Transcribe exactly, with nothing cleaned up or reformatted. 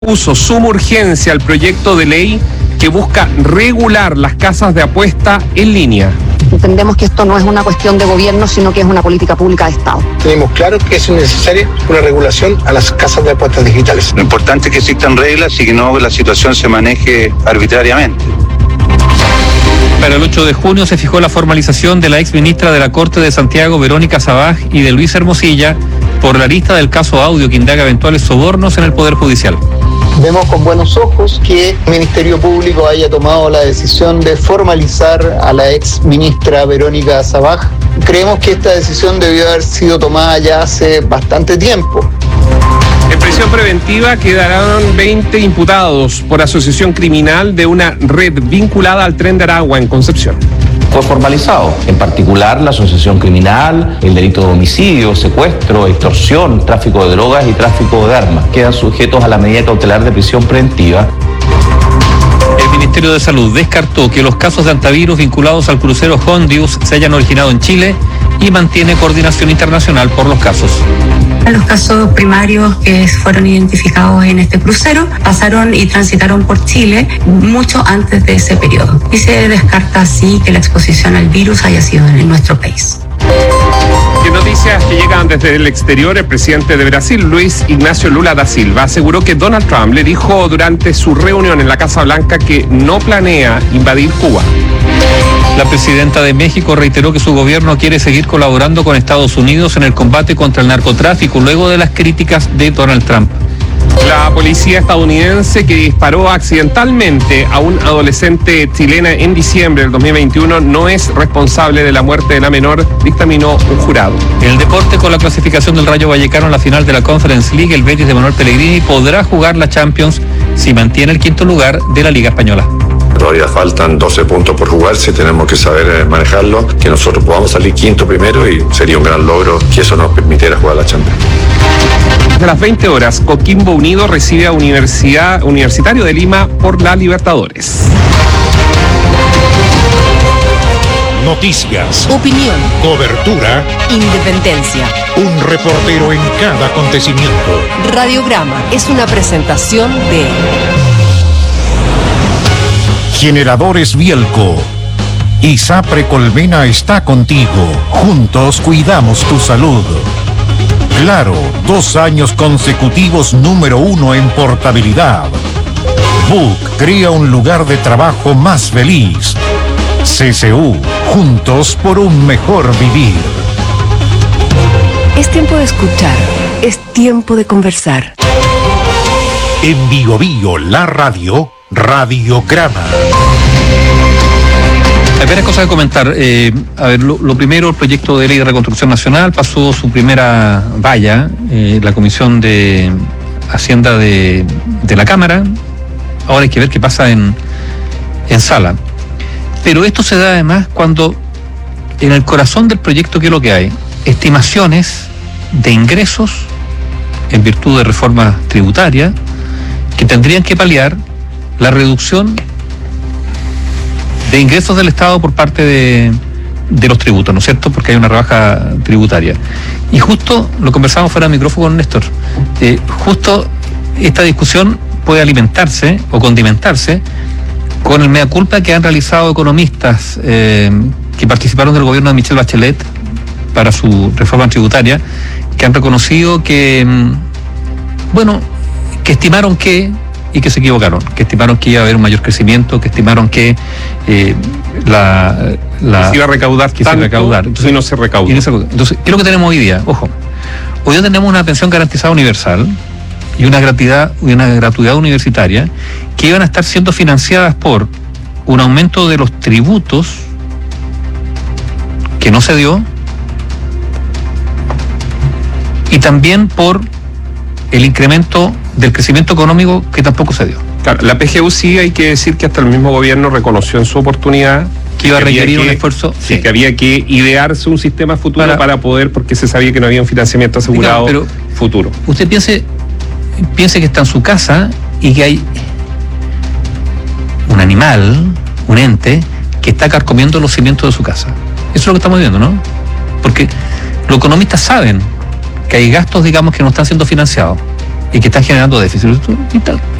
Puso suma urgencia al proyecto de ley que busca regular las casas de apuesta en línea. Entendemos que esto no es una cuestión de gobierno, sino que es una política pública de Estado. Tenemos claro que es necesaria una regulación a las casas de apuestas digitales. Lo importante es que existan reglas y que no la situación se maneje arbitrariamente. Para el ocho de junio se fijó la formalización de la ex ministra de la Corte de Santiago, Verónica Sabaj, y de Luis Hermosilla por la lista del caso Audio que indaga eventuales sobornos en el Poder Judicial. Vemos con buenos ojos que el Ministerio Público haya tomado la decisión de formalizar a la ex ministra Verónica Sabaj. Creemos que esta decisión debió haber sido tomada ya hace bastante tiempo. En prisión preventiva quedarán veinte imputados por asociación criminal de una red vinculada al Tren de Aragua en Concepción. Fue formalizado, en particular la asociación criminal, el delito de homicidio, secuestro, extorsión, tráfico de drogas y tráfico de armas. Quedan sujetos a la medida cautelar de prisión preventiva. El Ministerio de Salud descartó que los casos de antivirus vinculados al crucero Hondius se hayan originado en Chile y mantiene coordinación internacional por los casos. Los casos primarios que fueron identificados en este crucero pasaron y transitaron por Chile mucho antes de ese periodo. Y se descarta así que la exposición al virus haya sido en nuestro país. En noticias que llegan desde el exterior, el presidente de Brasil, Luis Ignacio Lula da Silva, aseguró que Donald Trump le dijo durante su reunión en la Casa Blanca que no planea invadir Cuba. La presidenta de México reiteró que su gobierno quiere seguir colaborando con Estados Unidos en el combate contra el narcotráfico, luego de las críticas de Donald Trump. La policía estadounidense que disparó accidentalmente a un adolescente chilena en diciembre del dos mil veintiuno no es responsable de la muerte de la menor, dictaminó un jurado. En el deporte, con la clasificación del Rayo Vallecano en la final de la Conference League, el Betis de Manuel Pellegrini podrá jugar la Champions si mantiene el quinto lugar de la Liga Española. Todavía faltan doce puntos por jugarse, tenemos que saber manejarlo, que nosotros podamos salir quinto primero y sería un gran logro que eso nos permitiera jugar la Champions. A las veinte horas, Coquimbo Unido recibe a Universidad Universitario de Lima por la Libertadores. Noticias, opinión, cobertura, independencia. Un reportero en cada acontecimiento. Radiograma es una presentación de Generadores Bielco. ISAPRE Colmena está contigo. Juntos cuidamos tu salud. Claro, dos años consecutivos número uno en portabilidad. Book crea un lugar de trabajo más feliz. C C U, juntos por un mejor vivir. Es tiempo de escuchar, es tiempo de conversar. En Bio Bio, la radio, Radiograma. Hay varias cosas que comentar. Eh, a ver, lo, lo primero, el proyecto de ley de reconstrucción nacional pasó su primera valla, eh, la Comisión de Hacienda de, de la Cámara. Ahora hay que ver qué pasa en, en sala. Pero esto se da además cuando en el corazón del proyecto, ¿qué es lo que hay? Estimaciones de ingresos en virtud de reformas tributarias que tendrían que paliar la reducción de ingresos del Estado por parte de, de los tributos, ¿no es cierto? Porque hay una rebaja tributaria. Y justo, lo conversamos fuera de micrófono con Néstor, eh, justo esta discusión puede alimentarse o condimentarse con el mea culpa que han realizado economistas eh, que participaron del gobierno de Michelle Bachelet para su reforma tributaria, que han reconocido que, bueno, que estimaron que y que se equivocaron, que estimaron que iba a haber un mayor crecimiento, que estimaron que eh, la, la... se iba a recaudar que tanto, se recaudar. Entonces, y no se recaudó. Entonces, ¿qué es lo que tenemos hoy día? Ojo, hoy día tenemos una pensión garantizada universal y una gratuidad, una gratuidad universitaria que iban a estar siendo financiadas por un aumento de los tributos que no se dio y también por el incremento del crecimiento económico que tampoco se dio. Claro, la P G U sí hay que decir que hasta el mismo gobierno reconoció en su oportunidad que iba a requerir un esfuerzo, sí, sí, que había que idearse un sistema futuro para, para poder, porque se sabía que no había un financiamiento asegurado, claro, pero futuro. Usted piense, piense que está en su casa y que hay un animal, un ente, que está carcomiendo los cimientos de su casa. Eso es lo que estamos viendo, ¿no? Porque los economistas saben que hay gastos, digamos, que no están siendo financiados. y que están generando déficit. Y tal.